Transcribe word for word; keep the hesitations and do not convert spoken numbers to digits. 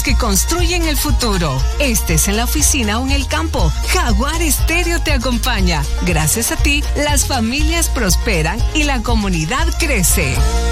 que construyen el futuro. Estés en la oficina o en el campo, Jaguar Estéreo te acompaña. Gracias a ti, las familias prosperan y la comunidad crece.